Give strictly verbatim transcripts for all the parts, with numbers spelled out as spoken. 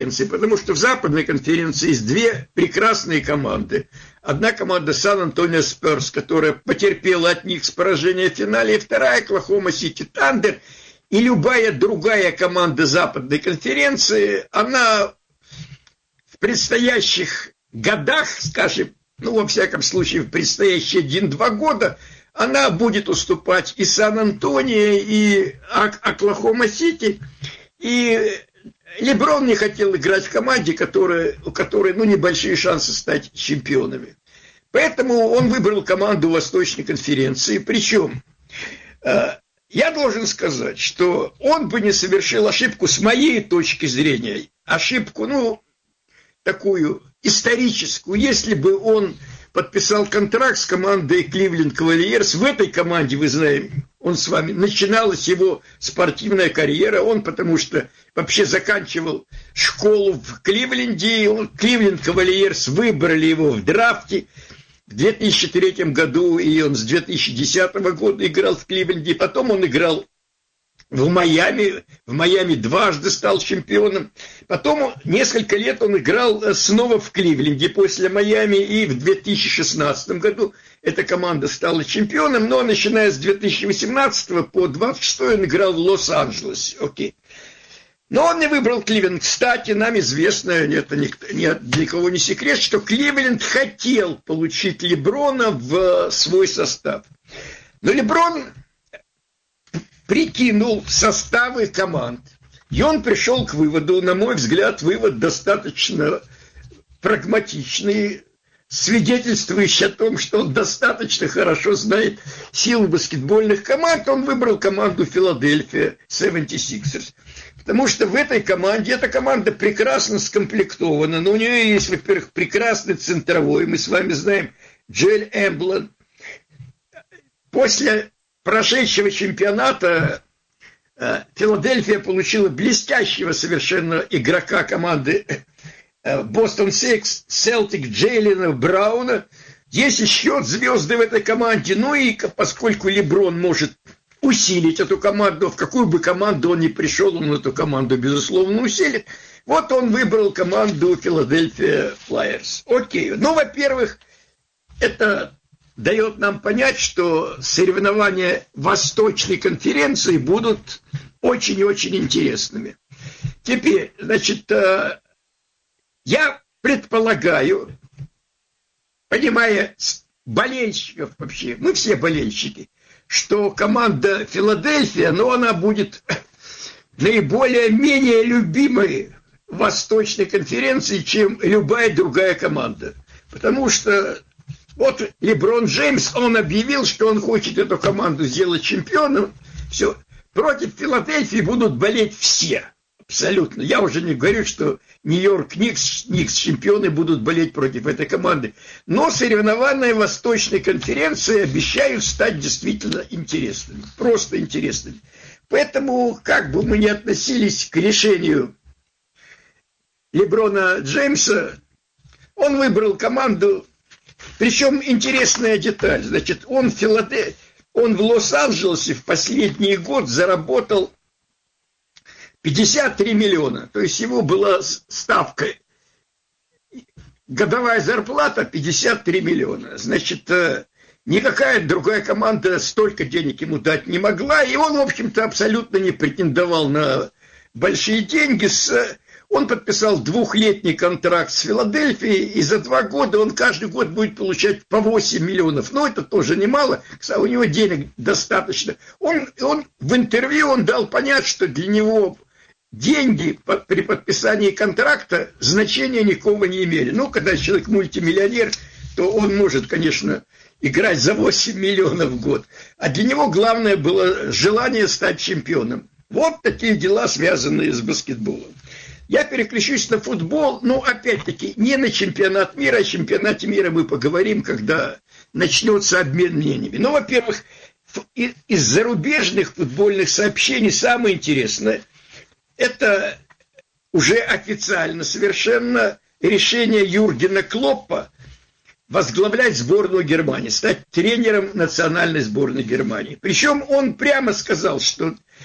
конференции, потому что в западной конференции есть две прекрасные команды. Одна команда Сан-Антонио Спёрс, которая потерпела от них с поражения в финале, и вторая Оклахома Сити Тандер. И любая другая команда западной конференции, она в предстоящих годах, скажем, ну, во всяком случае, в предстоящие один-два года, она будет уступать и Сан-Антонио, и Оклахома Сити. И Леброн не хотел играть в команде, которая, у которой, ну, небольшие шансы стать чемпионами. Поэтому он выбрал команду Восточной конференции. Причем я должен сказать, что он бы не совершил ошибку с моей точки зрения. Ошибку, ну, такую историческую, если бы он подписал контракт с командой Кливленд Кавальерс. В этой команде, вы знаете, он с вами, начиналась его спортивная карьера. Он потому что вообще заканчивал школу в Кливленде. Кливленд Кавальерс выбрали его в драфте в две тысячи третьем году, и он с две тысячи десятого года играл в Кливленде. Потом он играл в Майами, в Майами дважды стал чемпионом. Потом несколько лет он играл снова в Кливленде после Майами, и в две тысячи шестнадцатом году эта команда стала чемпионом, но начиная с две тысячи восемнадцатого по двадцать шестой он играл в Лос-Анджелесе. Окей. Но он не выбрал Кливленд. Кстати, нам известно, это ни для кого не секрет, что Кливленд хотел получить Леброна в свой состав. Но Леброн прикинул составы команд, и он пришел к выводу, на мой взгляд, вывод достаточно прагматичный, свидетельствующий о том, что он достаточно хорошо знает силу баскетбольных команд. Он выбрал команду Филадельфия семьдесят шесть, потому что в этой команде, эта команда прекрасно скомплектована, но у нее есть, во-первых, прекрасный центровой, мы с вами знаем, Джоэль Эмблон. После прошедшего чемпионата Филадельфия получила блестящего совершенно игрока команды Бостон Селтик Джейлена Брауна. Есть еще звезды в этой команде. Ну и поскольку Леброн может усилить эту команду, в какую бы команду он ни пришел, он эту команду, безусловно, усилит. Вот он выбрал команду Филадельфия Флайерс. Окей. Ну, во-первых, это дает нам понять, что соревнования Восточной конференции будут очень и очень интересными. Теперь, значит, я предполагаю, понимая болельщиков вообще, мы все болельщики, что команда Филадельфия, но она будет наиболее менее любимой в Восточной конференции, чем любая другая команда. Потому что вот Леброн Джеймс, он объявил, что он хочет эту команду сделать чемпионом. Все. Против Филадельфии будут болеть все. Абсолютно. Я уже не говорю, что Нью-Йорк Никс, Никс чемпионы будут болеть против этой команды. Но соревнования Восточной конференции обещают стать действительно интересными. Просто интересными. Поэтому, как бы мы ни относились к решению Леброна Джеймса, он выбрал команду. Причем интересная деталь. Значит, он в Филадельфии, он в Лос-Анджелесе в последний год заработал пятьдесят три миллиона. То есть его была ставка, годовая зарплата пятьдесят три миллиона. Значит, никакая другая команда столько денег ему дать не могла. И он, в общем-то, абсолютно не претендовал на большие деньги. Он подписал двухлетний контракт с Филадельфией, и за два года он каждый год будет получать по восемь миллионов. Но это тоже немало, кстати, у него денег достаточно. Он, он в интервью он дал понять, что для него деньги при подписании контракта значения никакого не имели. Ну, когда человек мультимиллионер, то он может, конечно, играть за восемь миллионов в год. А для него главное было желание стать чемпионом. Вот такие дела, связанные с баскетболом. Я переключусь на футбол, но опять-таки не на чемпионат мира, о чемпионате мира мы поговорим, когда начнется обмен мнениями. Ну, во-первых, из зарубежных футбольных сообщений самое интересное – это уже официально совершенно решение Юргена Клоппа возглавлять сборную Германии, стать тренером национальной сборной Германии. Причем он прямо сказал, что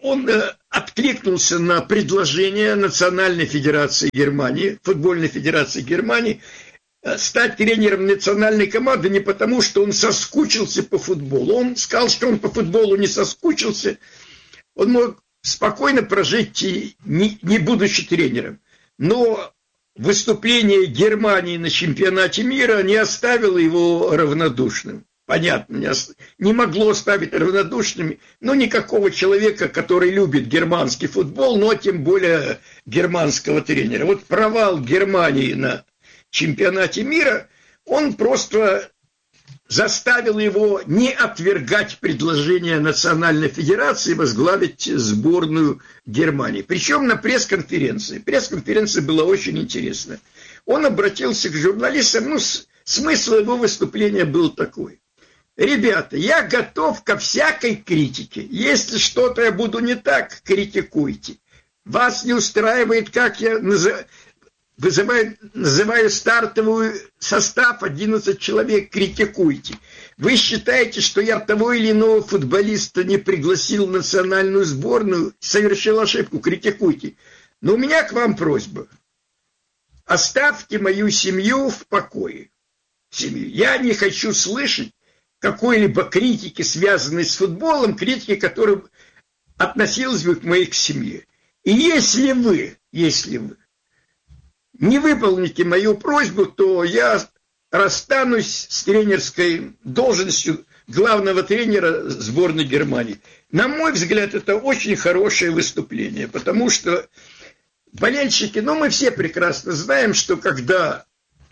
он откликнулся на предложение Национальной Федерации Германии, Футбольной Федерации Германии, стать тренером национальной команды не потому, что он соскучился по футболу. Он сказал, что он по футболу не соскучился. Он мог спокойно прожить, не, не будучи тренером. Но выступление Германии на чемпионате мира не оставило его равнодушным. Понятно, не, ост... не могло оставить равнодушными, но никакого человека, который любит германский футбол, но тем более германского тренера. Вот провал Германии на чемпионате мира, он просто заставил его не отвергать предложение Национальной Федерации возглавить сборную Германии. Причем на пресс-конференции. Пресс-конференция была очень интересная. Он обратился к журналистам, ну, смысл его выступления был такой. Ребята, я готов ко всякой критике. Если что-то я буду не так, критикуйте. Вас не устраивает, как я называю, вызываю, называю стартовый состав одиннадцать человек, критикуйте. Вы считаете, что я того или иного футболиста не пригласил в национальную сборную, совершил ошибку, критикуйте. Но у меня к вам просьба. Оставьте мою семью в покое. Семью. Я не хочу слышать какой-либо критики, связанной с футболом, критики, которая относилась бы к моей к семье. И если вы, если вы не выполните мою просьбу, то я расстанусь с тренерской должностью главного тренера сборной Германии. На мой взгляд, это очень хорошее выступление, потому что болельщики, ну мы все прекрасно знаем, что когда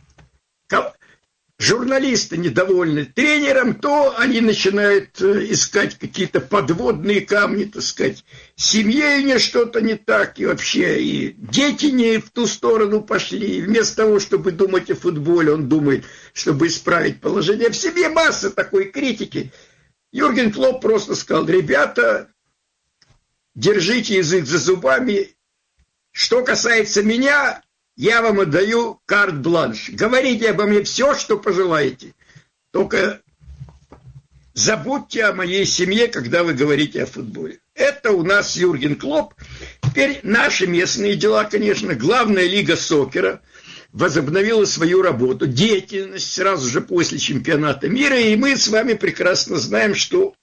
журналисты недовольны тренером, то они начинают искать какие-то подводные камни, так сказать. С семьей не что-то не так, и вообще и дети не в ту сторону пошли. И вместо того, чтобы думать о футболе, он думает, чтобы исправить положение в семье. Масса такой критики. Юрген Клопп просто сказал: ребята, держите язык за зубами. Что касается меня, я вам отдаю карт-бланш. Говорите обо мне все, что пожелаете. Только забудьте о моей семье, когда вы говорите о футболе. Это у нас Юрген Клопп. Теперь наши местные дела, конечно. Главная лига сокера возобновила свою работу, деятельность сразу же после чемпионата мира. И мы с вами прекрасно знаем, что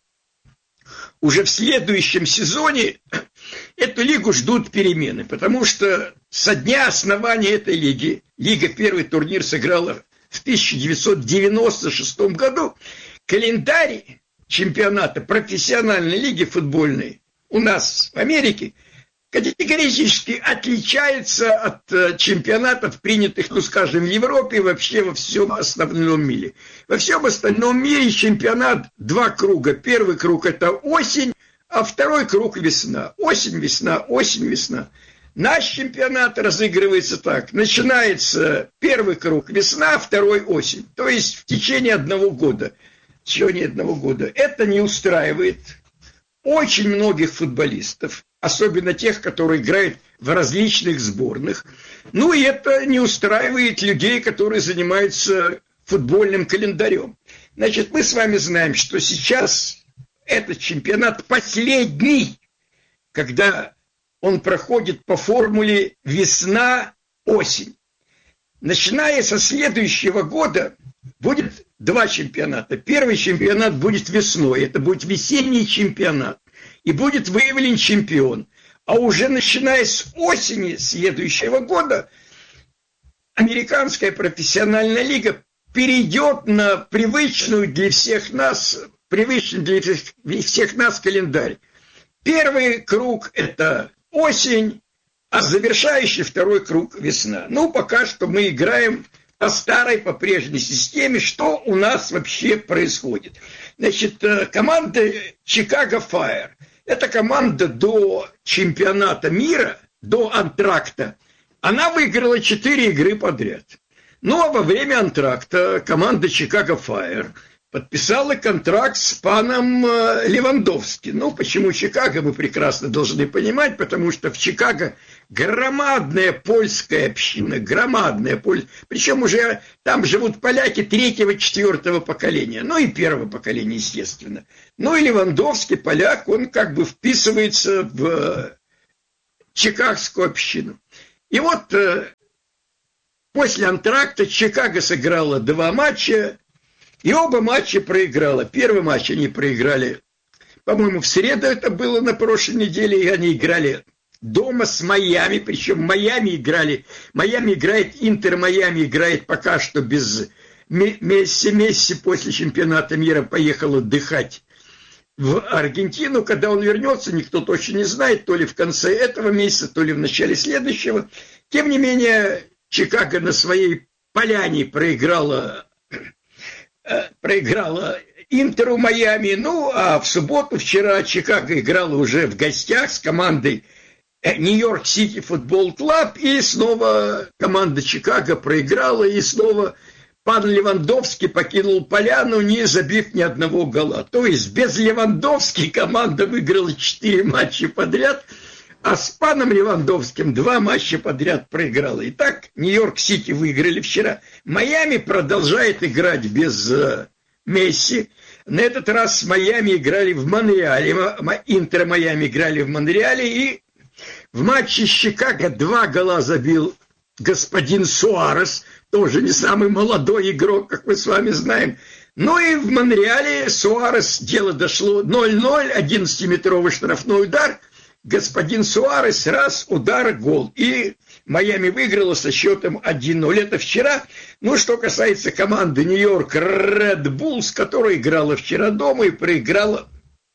уже в следующем сезоне эту лигу ждут перемены, потому что со дня основания этой лиги, лига первый турнир сыграла в тысяча девятьсот девяносто шестом году, календарь чемпионата профессиональной лиги футбольной у нас в Америке категорически отличается от чемпионатов, принятых, ну, скажем, в Европе и вообще во всем остальном мире. Во всем остальном мире чемпионат два круга. Первый круг – это осень, а второй круг – весна. Осень, весна, осень, весна. Наш чемпионат разыгрывается так. Начинается первый круг – весна, второй – осень. То есть в течение одного года. В течение одного года. Это не устраивает очень многих футболистов, особенно тех, которые играют в различных сборных. Ну и это не устраивает людей, которые занимаются футбольным календарем. Значит, мы с вами знаем, что сейчас этот чемпионат последний, когда он проходит по формуле весна-осень. Начиная со следующего года будет два чемпионата. Первый чемпионат будет весной, это будет весенний чемпионат. И будет выявлен чемпион. А уже начиная с осени следующего года американская профессиональная лига перейдет на привычную для всех нас, привычный для всех нас календарь. Первый круг – это осень, а завершающий второй круг – весна. Ну, пока что мы играем по старой, по прежней системе. Что у нас вообще происходит? Значит, команда Chicago Fire – это команда до чемпионата мира, до антракта. Она выиграла четыре игры подряд. Ну, а во время антракта команда Chicago Fire подписала контракт с паном Левандовским. Ну, почему Чикаго, мы прекрасно должны понимать, потому что в Чикаго громадная польская община, громадная польская. Причем уже там живут поляки третьего, четвертого поколения. Ну и первого поколения, естественно. Ну и Левандовский, поляк, он как бы вписывается в чикагскую общину. И вот после антракта Чикаго сыграла два матча, и оба матча проиграла. Первый матч они проиграли, по-моему, в среду это было на прошлой неделе, и они играли дома с Майами, причем Майами играли, Майами играет, Интер Майами играет пока что без Месси. Месси после чемпионата мира поехал отдыхать в Аргентину. Когда он вернется, никто точно не знает, то ли в конце этого месяца, то ли в начале следующего. Тем не менее, Чикаго на своей поляне проиграла, проиграла Интеру Майами. Ну, а в субботу вчера Чикаго играла уже в гостях с командой Нью-Йорк Сити Футбол Клаб, и снова команда Чикаго проиграла, и снова пан Левандовский покинул поляну, не забив ни одного гола. То есть без Левандовски команда выиграла четыре матча подряд, а с паном Левандовским два матча подряд проиграла. Итак, Нью-Йорк Сити выиграли вчера. Майами продолжает играть без uh, Месси. На этот раз Майами играли в Монреале. Интер Майами играли в Монреале, и в матче с Чикаго два гола забил господин Суарес, тоже не самый молодой игрок, как мы с вами знаем. Ну и в Монреале Суарес, дело дошло ноль-ноль, одиннадцатиметровый штрафной удар. Господин Суарес, раз, удар, гол. И Майами выиграла со счетом один-ноль. Это вчера. Ну, что касается команды Нью-Йорк Ред Буллс, которая играла вчера дома и проиграла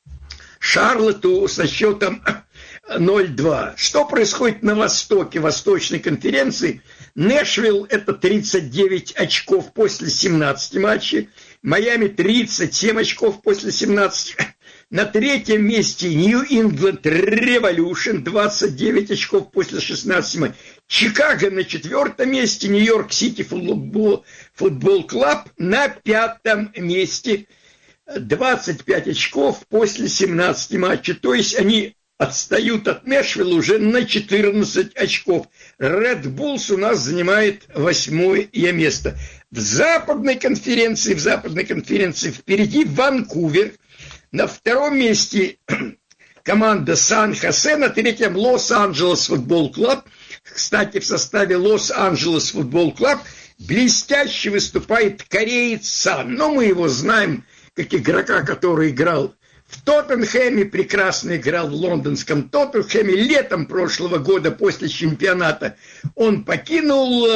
Шарлотту со счетом ноль-два. Что происходит на востоке, Восточной конференции? Нэшвилл – это тридцать девять очков после семнадцати матчей. Майами – тридцать семь очков после семнадцати. На третьем месте Нью-Ингланд Революшн, двадцать девять очков после шестнадцати матчей. Чикаго на четвертом месте, Нью-Йорк Сити Футбол, Футбол Клаб на пятом месте, двадцать пять очков после семнадцати матчей. То есть они отстают от Нэшвилла уже на четырнадцать очков. Red Bulls у нас занимает восьмое место. В западной конференции, в западной конференции впереди Ванкувер. На втором месте команда Сан-Хосе, на третьем Лос-Анджелес Футбол Клаб. Кстати, в составе Лос-Анджелес Футбол Клаб блестяще выступает кореец Сан. Но мы его знаем как игрока, который играл в Тоттенхэме, прекрасно играл в лондонском Тоттенхэме. Летом прошлого года после чемпионата он покинул...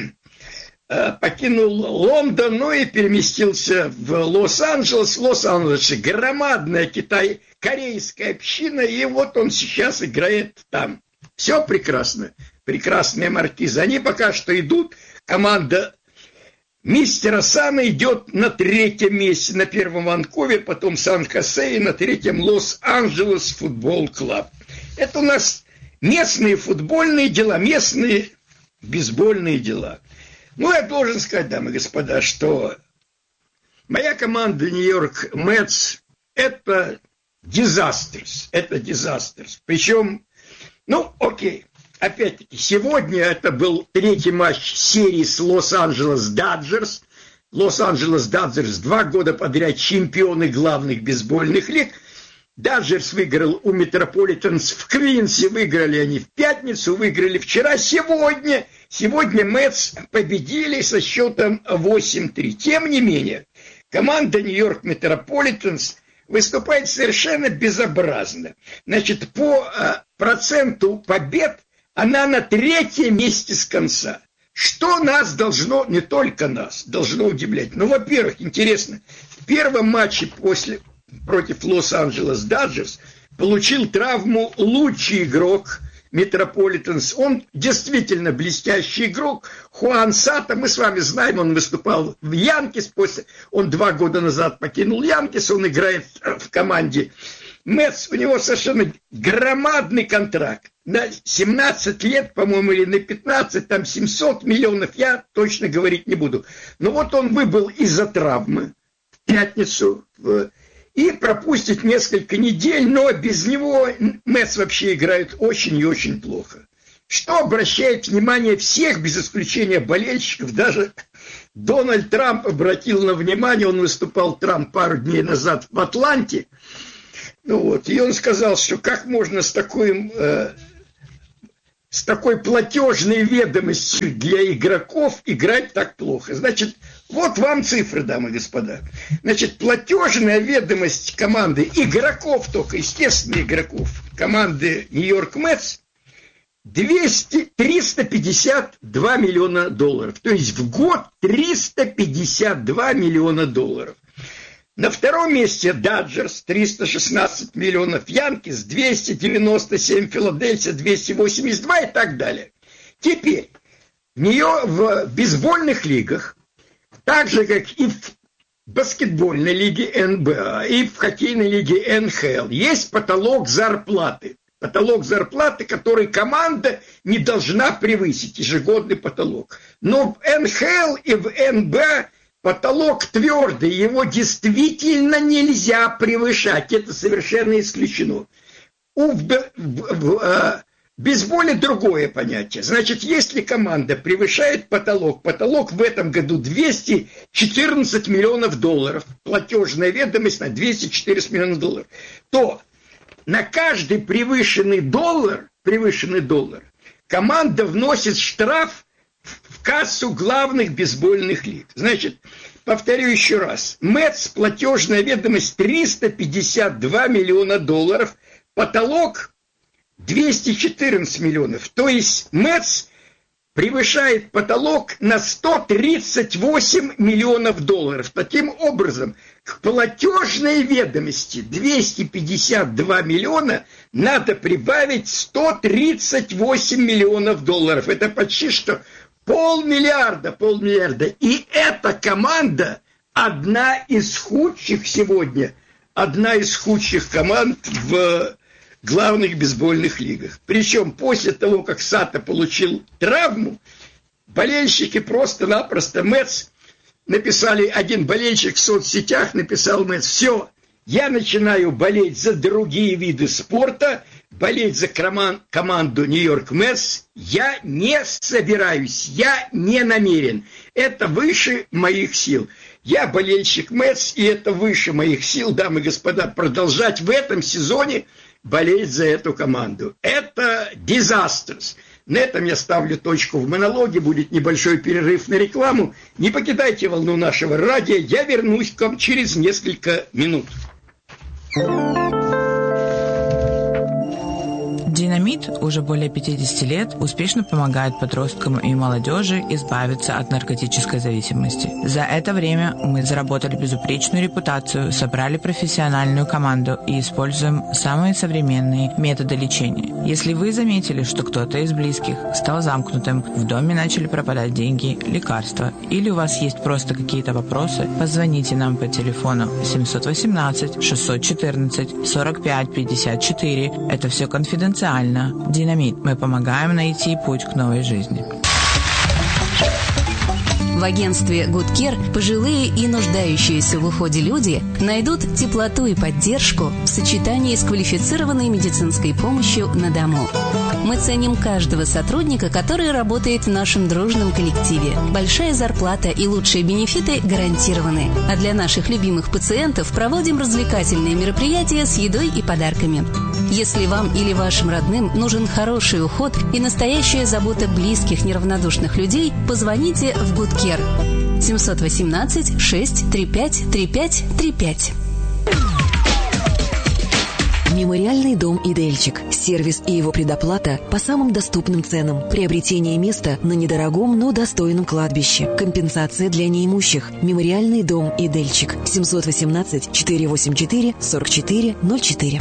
покинул Лондон, ну и переместился в Лос-Анджелес. В Лос-Анджелесе громадная Китай, корейская община, и вот он сейчас играет там. Все прекрасно, прекрасная маркиза. Они пока что идут, команда мистера Сана идет на третьем месте, на первом Ванкувер, потом Сан-Хосе, и на третьем Лос-Анджелес Футбол Клаб. Это у нас местные футбольные дела, местные бейсбольные дела. Ну, я должен сказать, дамы и господа, что моя команда Нью-Йорк Мэтс – это дизастрс, это дизастрс. Причем, ну, окей, опять-таки, сегодня это был третий матч серии с Лос-Анджелес Даджерс. Лос-Анджелес Даджерс два года подряд чемпионы главных бейсбольных лиг. Даджерс выиграл у Метрополитенс в Квинсе, выиграли они в пятницу, выиграли вчера, сегодня. Сегодня Мэтс победили со счетом восемь-три. Тем не менее, команда Нью-Йорк Метрополитенс выступает совершенно безобразно. Значит, по а, проценту побед она на третьем месте с конца. Что нас должно, не только нас, должно удивлять? Ну, во-первых, интересно, в первом матче после... против Лос-Анджелес Даджерс получил травму лучший игрок Метрополитенс. Он действительно блестящий игрок. Хуан Сато, мы с вами знаем, он выступал в Янкис, после, он два года назад покинул Янкис, он играет в команде Мэтс, у него совершенно громадный контракт. На семнадцать лет, по-моему, или на пятнадцать, там семьсот миллионов, я точно говорить не буду. Но вот он выбыл из-за травмы в пятницу в и пропустит несколько недель, но без него Мэтс вообще играют очень и очень плохо. что обращает внимание всех, без исключения болельщиков. Даже Дональд Трамп обратил на внимание, он выступал, Трамп, пару дней назад в Атланте. Ну вот, и он сказал, что как можно с такой, э, с такой платежной ведомостью для игроков играть так плохо. Значит, вот вам цифры, дамы и господа. Значит, платежная ведомость команды игроков только, естественно, игроков команды Нью-Йорк Мэтс двести, триста пятьдесят два миллиона долларов. То есть в год триста пятьдесят два миллиона долларов. На втором месте Даджерс триста шестнадцать миллионов, Янкис двести девяносто семь, Филадельфия двести восемьдесят два и так далее. Теперь в нее в бейсбольных лигах, так же как и в баскетбольной лиге эн бэ а и в хоккейной лиге эн ха эл, есть потолок зарплаты. Потолок зарплаты, который команда не должна превысить, ежегодный потолок. Но в эн ха эл и в эн бэ а потолок твердый, его действительно нельзя превышать, это совершенно исключено. У, в, в, в, в бейсболе другое понятие. Значит, если команда превышает потолок, потолок в этом году двести четырнадцать миллионов долларов, платежная ведомость на двести четырнадцать миллионов долларов, то на каждый превышенный доллар, превышенный доллар, команда вносит штраф в кассу главных бейсбольных лиг. Значит, повторю еще раз. Мэтс, платежная ведомость триста пятьдесят два миллиона долларов, потолок двести четырнадцать миллионов. То есть Мэтс превышает потолок на сто тридцать восемь миллионов долларов. Таким образом, к платежной ведомости двести пятьдесят два миллиона надо прибавить сто тридцать восемь миллионов долларов. Это почти что полмиллиарда, полмиллиарда. И эта команда одна из худших сегодня, одна из худших команд в главных бейсбольных лигах. Причем после того, как Сато получил травму, болельщики просто-напросто Мэтс написали, один болельщик в соцсетях написал Мэтс: все, я начинаю болеть за другие виды спорта, болеть за команду Нью-Йорк Мэтс я не собираюсь, я не намерен. Это выше моих сил. Я болельщик Мэтс, и это выше моих сил, дамы и господа, продолжать в этом сезоне болеть за эту команду. Это disastrous. На этом я ставлю точку в монологе. Будет небольшой перерыв на рекламу. Не покидайте волну нашего радио. Я вернусь к вам через несколько минут. Динамит уже более пятьдесят лет успешно помогает подросткам и молодежи избавиться от наркотической зависимости. За это время мы заработали безупречную репутацию, собрали профессиональную команду и используем самые современные методы лечения. Если вы заметили, что кто-то из близких стал замкнутым, в доме начали пропадать деньги, лекарства, или у вас есть просто какие-то вопросы, позвоните нам по телефону семь один восемь шесть один четыре сорок пять пятьдесят четыре. Это все конфиденциально. Динамит. Мы помогаем найти путь к новой жизни. В агентстве Good Care пожилые и нуждающиеся в уходе люди найдут теплоту и поддержку в сочетании с квалифицированной медицинской помощью на дому. Мы ценим каждого сотрудника, который работает в нашем дружном коллективе. Большая зарплата и лучшие бенефиты гарантированы. А для наших любимых пациентов проводим развлекательные мероприятия с едой и подарками. Если вам или вашим родным нужен хороший уход и настоящая забота близких неравнодушных людей, позвоните в Good Care семь один восемь шесть три пять три пять три пять. Мемориальный дом «Идельчик». Сервис и его предоплата по самым доступным ценам. Приобретение места на недорогом, но достойном кладбище. Компенсация для неимущих. Мемориальный дом «Идельчик». семь один восемь четыре восемь четыре сорок четыре ноль четыре.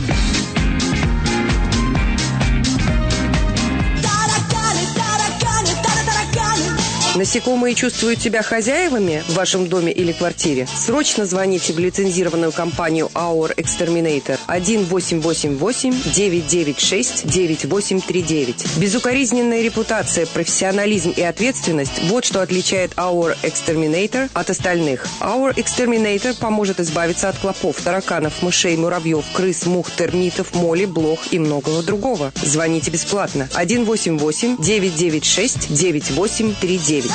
Насекомые чувствуют себя хозяевами в вашем доме или квартире? Срочно звоните в лицензированную компанию Our Exterminator один восемь восемь восемь девять девять шесть девять восемь три девять. Безукоризненная репутация, профессионализм и ответственность – вот что отличает Our Exterminator от остальных. Our Exterminator поможет избавиться от клопов, тараканов, мышей, муравьев, крыс, мух, термитов, моли, блох и многого другого. Звоните бесплатно один восемь восемь девять девять шесть девять восемь три девять.